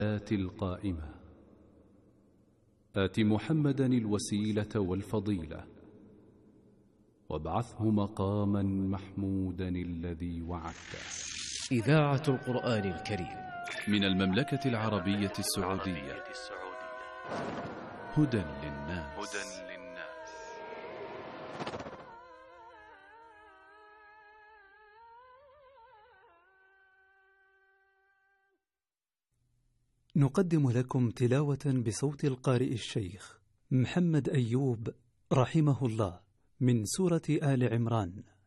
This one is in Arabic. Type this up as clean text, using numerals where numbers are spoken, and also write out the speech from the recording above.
آت القائمة آت محمدا الوسيلة والفضيلة وابعثه مقاما محمودا الذي وعدته. إذاعة القرآن الكريم من المملكة العربية السعودية. هدى للناس. نقدم لكم تلاوة بصوت القارئ الشيخ محمد أيوب رحمه الله من سورة آل عمران.